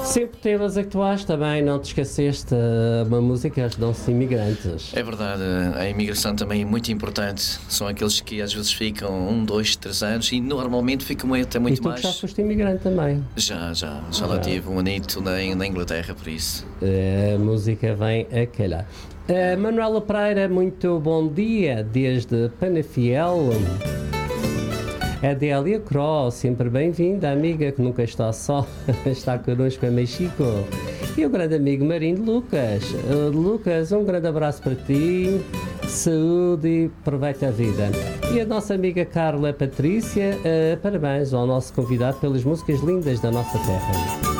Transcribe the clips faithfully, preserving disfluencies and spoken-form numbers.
Sempre temas atuais também, não te esqueceste, uma música ajudam-se imigrantes. É verdade, a imigração também é muito importante. São aqueles que às vezes ficam um, dois, três anos e normalmente ficam até muito e tu mais. Já foste imigrante também? Já, já, já lá tive um anito na, na Inglaterra, por isso. A música vem a calhar. Uh, Manuela Pereira, muito bom dia, desde Penafiel. Adélia Cross, sempre bem-vinda, amiga que nunca está só, está connosco a Mexico. E o grande amigo Marinho Lucas. Uh, Lucas, um grande abraço para ti, saúde e aproveita a vida. E a nossa amiga Carla Patrícia, uh, parabéns ao nosso convidado pelas músicas lindas da nossa terra.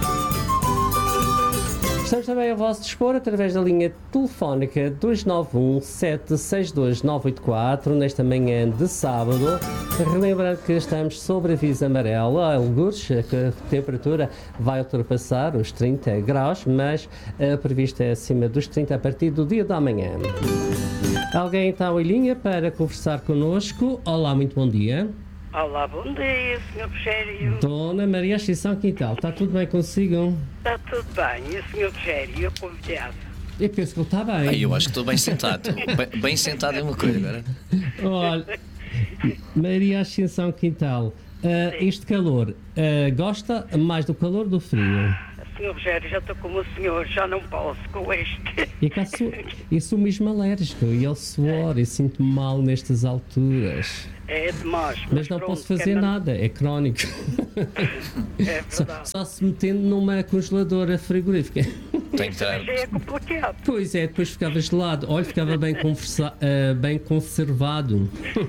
Estamos também a vosso dispor através da linha telefónica dois nove um, sete seis dois, nove oito quatro, nesta manhã de sábado. Relembrando que estamos sob aviso amarelo, a algures, que a temperatura vai ultrapassar os trinta graus, mas a prevista é acima dos trinta a partir do dia da manhã. Alguém está em linha para conversar connosco. Olá, muito bom dia. Olá, bom dia, senhor Rogério. Dona Maria Ascensão Quintal, está tudo bem consigo? Está tudo bem, e o senhor Rogério, o convidado? Eu penso que ele está bem. Ah, eu acho que estou bem sentado. bem, bem sentado é uma coisa agora. Olha, Maria Ascensão Quintal, uh, este calor, uh, gosta mais do calor ou do frio? senhor Rogério, já estou como o senhor, já não posso com este. E cá sou, eu sou mesmo alérgico e ele suor e sinto-me mal nestas alturas. É demais. Mas, mas não pronto, posso fazer não... nada, é crónico. É verdade. Só, só se metendo numa congeladora frigorífica. Tem que estar. É complicado. Pois é, depois ficava gelado. Olha, ficava bem, conversa, uh, bem conservado.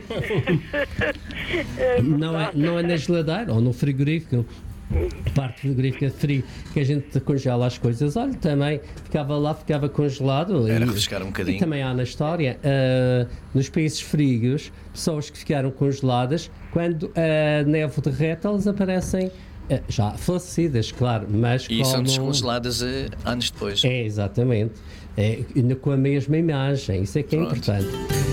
É não, é, não é na geladeira ou no frigorífico. Parte frigorífica frio, que a gente congela as coisas. Olha, também ficava lá, ficava congelado. Era e, refrescar um bocadinho. E também há na história, uh, nos países frios, pessoas que ficaram congeladas, quando a neve derrete, elas aparecem uh, já falecidas, claro, mas e como... são descongeladas uh, anos depois. É, exatamente. É, com a mesma imagem, isso é que é Pronto. importante.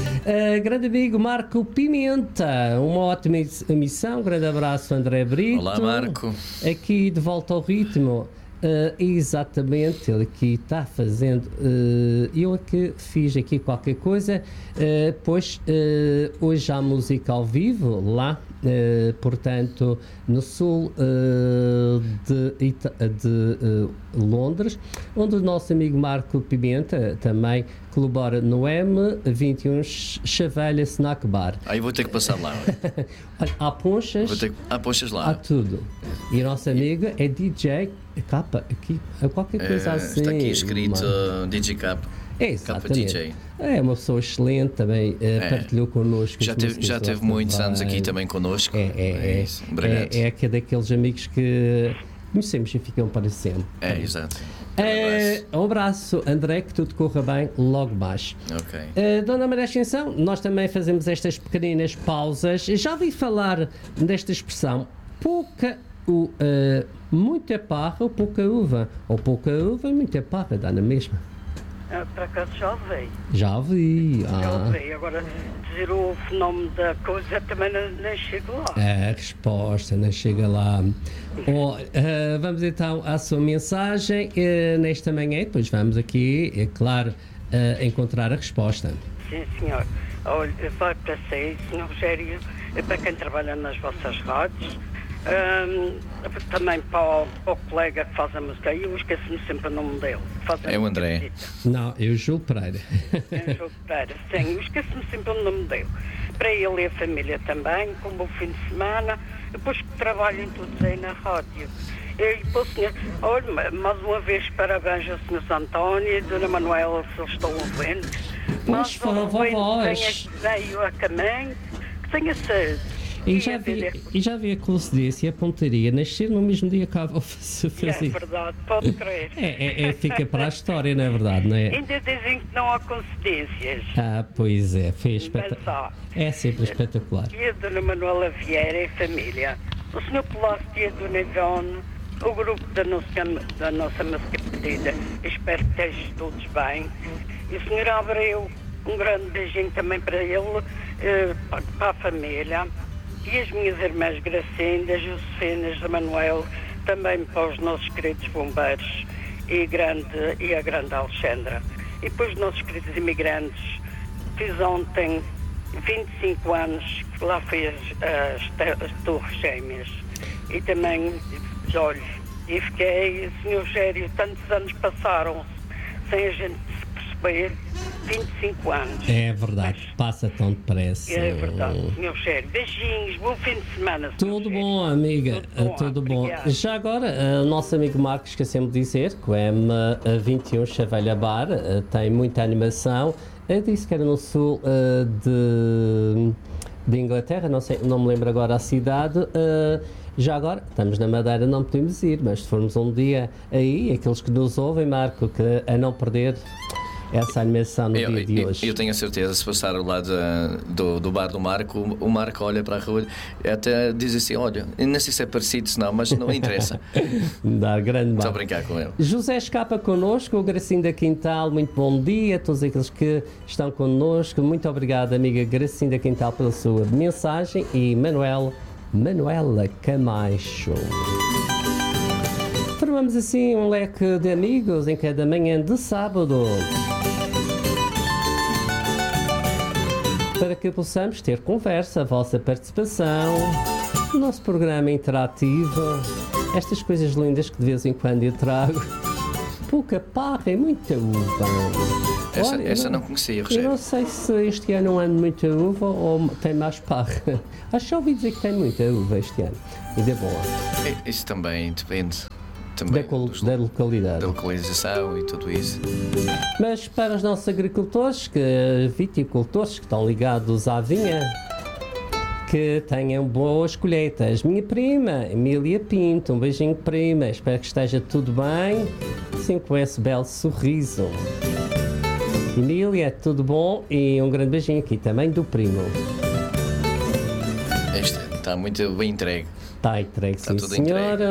Uh, grande amigo Marco Pimenta, uma ótima emissão, grande abraço André Brito. Olá Marco. Aqui de volta ao ritmo, uh, exatamente, ele aqui está fazendo, uh, eu aqui fiz aqui qualquer coisa, uh, pois uh, hoje há música ao vivo lá, uh, portanto no sul uh, de, Ita- de uh, Londres, onde o nosso amigo Marco Pimenta também colabora no M vinte e um Chavelha Snack Bar. Aí vou ter que passar lá. Olha, há ponchas, Vou ter que... Há ponchas lá. há tudo. E o nosso amigo é D J Capa, aqui, qualquer coisa é, assim. Está aqui escrito uma... D J Cap. É, Capa D J. É uma pessoa excelente também, é. partilhou connosco. Já teve, já teve muitos trabalho. anos aqui também connosco. É, é, é, isso, é, é, é daqueles amigos que conhecemos e ficam para sempre. É, exato. É, um abraço, André, que tudo corra bem logo mais. Ok. Uh, Dona Maria Ascensão, nós também fazemos estas pequeninas pausas. Já ouvi falar desta expressão, pouca, uh, muita parra ou pouca uva. Ou pouca uva e muita parra, dá na mesma. Ah, por acaso já ouvi. Já ouvi. Ah. Já Ah. ouvi. Agora, dizer o fenómeno da coisa também não, não chego lá. A resposta não chega lá. Oh, uh, vamos então à sua mensagem uh, nesta manhã, depois vamos aqui, é claro, uh, encontrar a resposta. Sim, senhor. Olha, vai para si, senhor Rogério, é para quem trabalha nas vossas rádios. Um, também para o, para o colega que faz a música, eu esqueço-me sempre o nome dele. É o André. Não, é o Júlio Pereira. É o Júlio Pereira, sim, eu esqueço-me sempre o nome dele. Para ele e a família também, com um bom fim de semana, depois que trabalhem todos aí na rádio. E para o senhor, olha, mais uma vez parabéns ao senhor António e a dona Manuela, se eles estão ouvindo. Mas fala vovós. Que veio a caminho, que tenha saúde. E já, vi, e já vi a coincidência e a pontaria nascer no mesmo dia que a avó fazia. É verdade, pode crer. É, é, é, fica para a história, não é verdade, não é? Ainda dizem que não há coincidências. Ah, pois é, foi espetacular. É sempre espetacular. E a dona Manuela Vieira e a família, o senhor Palácio e a dona Ivone, o grupo da nossa, da nossa música pedida, espero que estejam todos bem. E o senhor Abreu, um grande beijinho também para ele, eh, para a família. E as minhas irmãs Gracinda, Josefina, José Manuel, também para os nossos queridos bombeiros e, grande, e a grande Alexandra. E para os nossos queridos imigrantes, fiz ontem vinte e cinco anos que lá fez as, as Torres Gêmeas. E também, olha, e fiquei, senhor Gério, tantos anos passaram sem a gente se perceber, vinte e cinco anos. É verdade, mas passa tão depressa. É verdade, senhor Gério. Beijinhos, bom fim de semana. Tudo bom, amiga, tudo bom. Tudo bom. Já agora, o nosso amigo Marcos esqueceu-me de dizer que o M vinte e um Chavelha Bar tem muita animação. Eu disse que era no sul uh, de, de Inglaterra, não sei, não me lembro agora a cidade. Uh, já agora, estamos na Madeira, não podemos ir, mas se formos um dia aí, aqueles que nos ouvem, Marco, que a não perder essa animação no eu, dia de eu, hoje. Eu tenho a certeza, se passar ao lado do, do bar do Marco, o Marco olha para a rua e até diz assim, olha, não sei se é parecido, não, mas não interessa. Dá grande mal. Estou a brincar com ele. José escapa connosco, o Gracinda Quintal, muito bom dia a todos aqueles que estão connosco. Muito obrigado, amiga Gracinda Quintal, pela sua mensagem. E Manuel, Manuela Camacho. Formamos assim um leque de amigos em cada manhã de sábado, para que possamos ter conversa, a vossa participação, o nosso programa interativo, estas coisas lindas que de vez em quando eu trago. Pouca parra e muita uva. Essa, Olha, essa não, não conhecia, Rogério. Eu não sei se este ano ando muita uva ou tem mais parra. Acho que já ouvi dizer que tem muita uva este ano. Ainda bom. Isso também depende. Também Da, col- dos, da localidade. da localização e tudo isso. Mas para os nossos agricultores, que, viticultores que estão ligados à vinha, que tenham boas colheitas. Minha prima, Emília Pinto, um beijinho, prima. Espero que esteja tudo bem, sim, com esse belo sorriso. Emília, tudo bom? E um grande beijinho aqui também do primo. Este está muito bem entregue. Está entregue, Está sim, tudo senhora.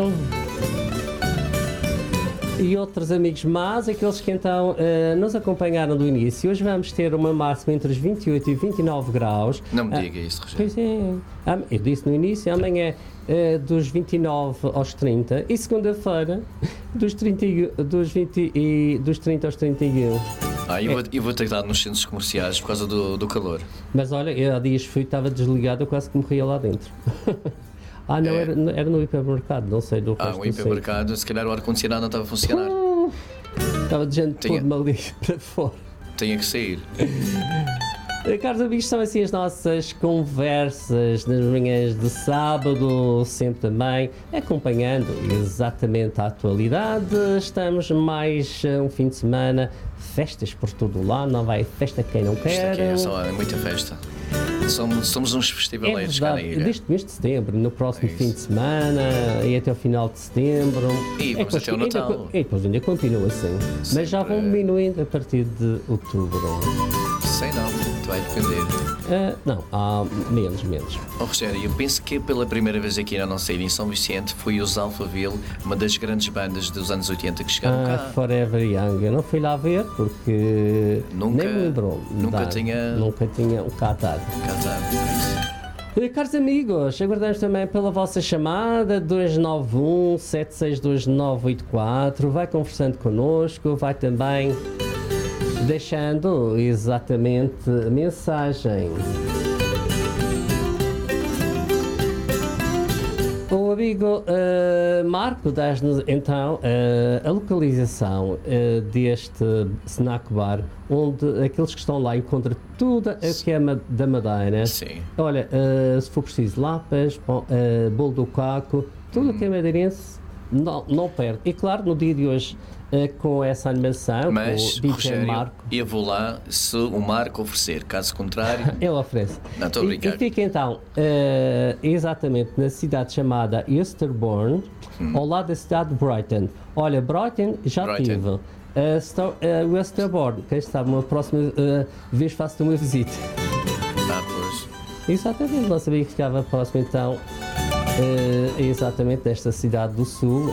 E outros amigos más, aqueles que então uh, nos acompanharam do início. Hoje vamos ter uma máxima entre os vinte e oito e vinte e nove graus. Não me Ah, diga isso, Rogério. Pois é, eu disse no início, amanhã uh, dos vinte e nove aos trinta e segunda-feira dos, trinta e, dos, vinte e, dos trinta aos trinta e um. Ah, eu vou, eu vou ter estado nos centros comerciais por causa do, do calor. Mas olha, eu há dias fui, estava desligado, eu quase que morria lá dentro. Ah, não, É. era, era no hipermercado, não sei do resto Ah, do o hipermercado, se calhar o ar-condicionado não estava a funcionar. Uh, estava de gente Tinha. pôr-me ali para fora. Tinha que sair. Caros amigos, são assim as nossas conversas nas manhãs de sábado, sempre também acompanhando exatamente a atualidade. Estamos mais uh, um fim de semana, festas por todo o lado, não vai festa quem não Isto quer. aqui é só é muita festa. Somos, somos uns É festivaleiros cá na verdade, ilha. deste mês de setembro, no próximo É isso. fim de semana e até o final de setembro. E vamos depois até o ainda Natal. co- E depois ainda continua assim. Mas já vão Sempre. diminuindo a partir de outubro. Sei não, vai depender. Ah, não, há menos, menos. Oh, Rogério, eu penso que pela primeira vez aqui na nossa ilha, em São Vicente, foi os Alphaville, uma das grandes bandas dos anos oitenta que chegaram Ah, cá. Forever Young. Eu não fui lá ver porque Nunca- nem me lembrou. nunca Dá, tinha- Nunca tinha um catado. Cá está, por isso. Eh, Caros amigos, aguardamos também pela vossa chamada dois nove um, sete seis dois nove oito quatro. Vai conversando connosco, vai também deixando exatamente a mensagem. O amigo eh, Marco dá-nos então eh, a localização eh, deste snack bar, onde aqueles que estão lá encontram tudo o que é ma- da Madeira. Sim. Olha, eh, se for preciso, lapas, pão, eh, bolo do caco, tudo o que é madeirense, não, não perde. E claro, no dia de hoje, eh, com essa animação, Mas, com o D J Rogério, Marco, eu vou lá se o Marco oferecer. Caso contrário, ele oferece. Não, estou a E- brincar. E fica então eh, exatamente na cidade chamada Easterbourne, ao lado da cidade de Brighton. Olha, Brighton já Brighton. tive. Uh, Sto- uh, Easterbourne, quem sabe, uma próxima uh, vez faço-te uma visita. ah, pois. Exatamente, não sabia que ficava próximo então, uh, exatamente desta cidade do sul.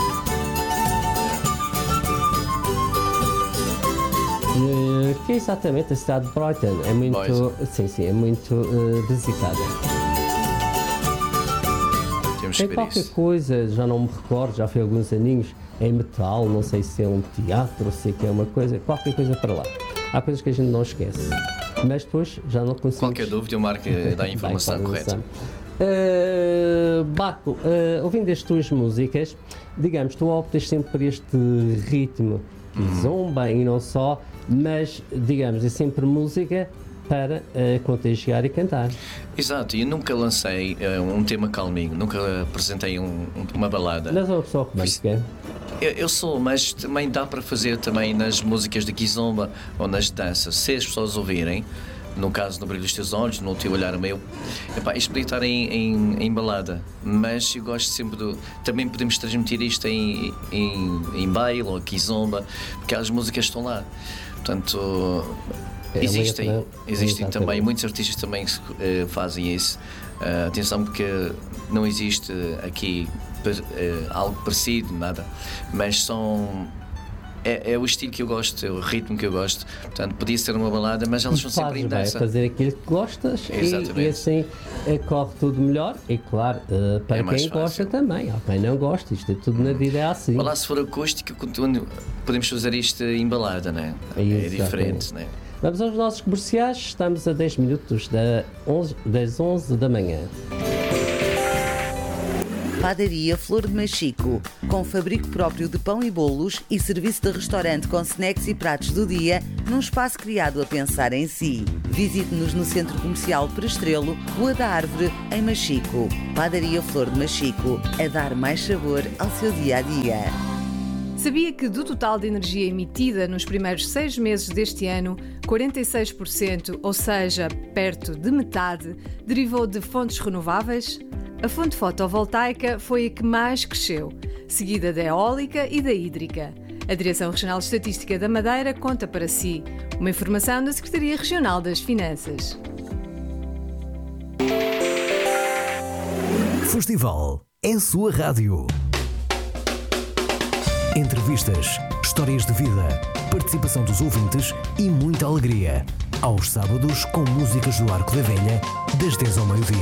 Uh, que é exatamente a cidade de Brighton. É muito, Boys. sim, sim, é muito uh, visitada. Temos vamos Tem saber qualquer isso. coisa, já não me recordo, já foi há alguns aninhos, em metal, não sei se é um teatro, sei que é uma coisa, qualquer coisa para lá. Há coisas que a gente não esquece, mas depois já não conseguimos. Qualquer dúvida, o Marco dá a informação correta. Uh, Baco, uh, ouvindo as tuas músicas, digamos, tu optas sempre por este ritmo que zomba e não só, mas, digamos, é sempre música para uh, contagiar e cantar. Exato, eu nunca lancei uh, um tema calminho, nunca apresentei um, um, uma balada. Mas é uma pessoa romântica. Eu, eu sou, mas também dá para fazer também nas músicas de kizomba ou nas danças, se as pessoas ouvirem. No caso, no brilho dos teus olhos, no teu olhar meu, epá, isto podia estar em, em, em balada, mas eu gosto sempre do. Também podemos transmitir isto em, em, em baile ou kizomba, porque as músicas estão lá. Portanto, É, existem, letra, existem exatamente. também, muitos artistas também uh, fazem isso. Uh, atenção, porque não existe aqui uh, algo parecido, nada, mas são. É, é o estilo que eu gosto, é o ritmo que eu gosto. Portanto, podia ser uma balada, mas elas são sempre em dança. Fazer aquilo que gostas e, e assim eh, corre tudo melhor. E claro, eh, para É mais quem fácil. gosta também, há quem não gosta, isto é tudo na vida é assim. Olá, se for acústico, podemos fazer isto em balada, né? É Exatamente. diferente, né? Vamos aos nossos comerciais, estamos a dez minutos da onze, das onze da manhã. Padaria Flor de Machico, com fabrico próprio de pão e bolos e serviço de restaurante com snacks e pratos do dia, num espaço criado a pensar em si. Visite-nos no Centro Comercial Prestrelo, Rua da Árvore, em Machico. Padaria Flor de Machico, a dar mais sabor ao seu dia-a-dia. Sabia que do total de energia emitida nos primeiros seis meses deste ano, quarenta e seis por cento, ou seja, perto de metade, derivou de fontes renováveis? A fonte fotovoltaica foi a que mais cresceu, seguida da eólica e da hídrica. A Direção Regional de Estatística da Madeira conta para si. Uma informação da Secretaria Regional das Finanças. Festival é a sua rádio. Entrevistas, histórias de vida, participação dos ouvintes e muita alegria. Aos sábados, com músicas do Arco da Velha, das dez ao meio-dia.